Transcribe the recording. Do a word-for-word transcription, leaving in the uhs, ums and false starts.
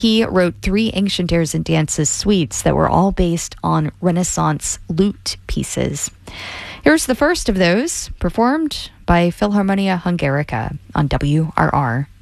He wrote three ancient airs and dances suites that were all based on Renaissance lute pieces. Here's the first of those, performed by Philharmonia Hungarica on W R R